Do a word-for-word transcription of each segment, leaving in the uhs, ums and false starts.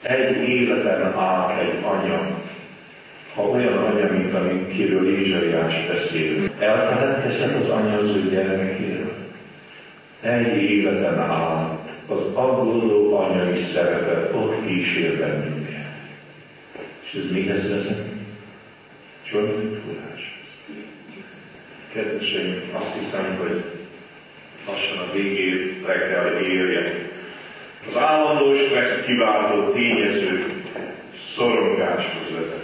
Egy életen át egy anya, ha olyan anya, mint amikiről Ézsaiás beszél, elfeledkezhet az anya az ő gyermekéről. Egy életen át az aggódó anyai szeretet ott kísér bennünket. És ez mihez vezet? Csonttudás. Kedveseim, azt hiszem, hogy lassan a végére kell érjek. Az állandó stressz kiváltó tényező szorongáshoz vezet.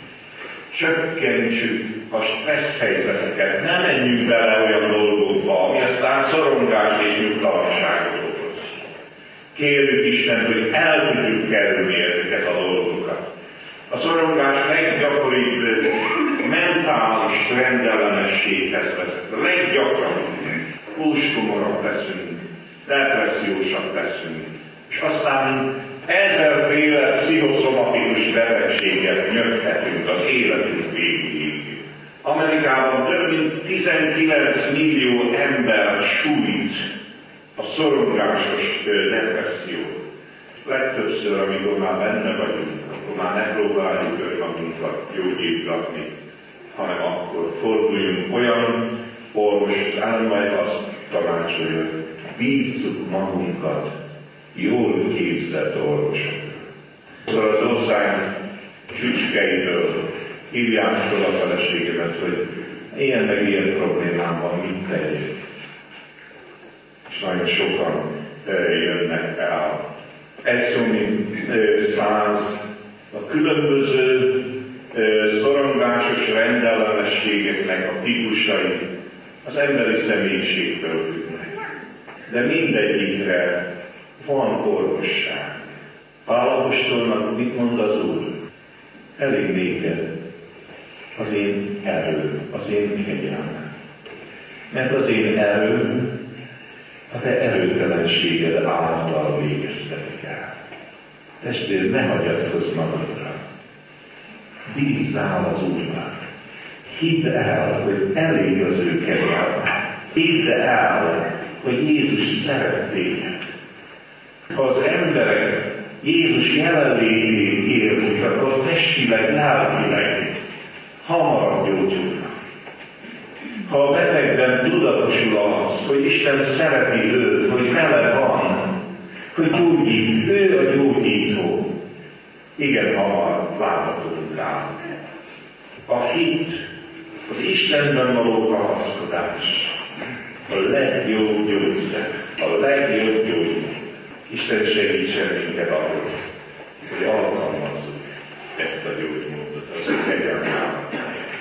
Csökkentsük a stressz helyzeteket, ne menjünk bele olyan dolgokba, ami aztán szorongást és nyugtalanságot okoz. Kérjük Isten, hogy el tudjuk kerülni ezeket a dolgokat. A szorongás leggyakoribb mentális rendellenességhez vezet. A leggyakrabban húskomorak leszünk, depressziósak leszünk, és aztán ezerféle pszichoszomatikus betegséget nyöghetünk az életünk végéig. Amerikában több mint tizenkilenc millió ember sújt a szorongásos depresszió. Legtöbbször, amikor már benne vagyunk, akkor már ne próbáljuk önmagunkat gyógyítgatni, hanem akkor forduljunk olyan orvoshoz, ám majd azt tanácsolja, bízzuk magunkat jól képzett orvosokra. Szóval az ország csücskeitől hívják fel a feleségemet, hogy ilyen meg ilyen problémám van, mit tegyek. És nagyon sokan jönnek el. Egy szó, mint száz a különböző szorongásos rendellenességeknek a típusai az emberi személyiségtől függnek. De mindegyikre van orvosság. Pál apostolnak mit mond az Úr? Elég néked az én erő, az én kegyelmem. Mert az én erőm a te erőtelenséged által végeztetik el. Testvér, ne hagyatkozz magadra. Bízzál az Úrnak. Hidd el, hogy elég az ő kegyelme. Hidd el, hogy Jézus szeret téged. Ha az emberek Jézus jelenlétét érzik, akkor testileg, lelkileg hamarabb gyógyulnak. Ha a betegben tudatosul az, hogy Isten szereti őt, hogy vele van, hogy gyógyít, ő a gyógyító, igen, hamar láthatunk rá. A hit, az Istenben való kapaszkodás, a legjobb gyógyszer, a legjobb gyógymód. Isten segítsen minket ahhoz, hogy alkalmazzuk ezt a gyógymódot az ő